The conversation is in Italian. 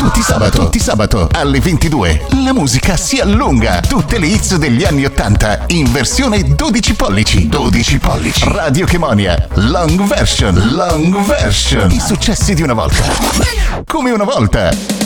Tutti sabato alle 22 la musica si allunga. Tutte le hits degli anni 80 in versione 12 pollici. 12 pollici. Radio Chemonia, long version. I successi di una volta. Come una volta.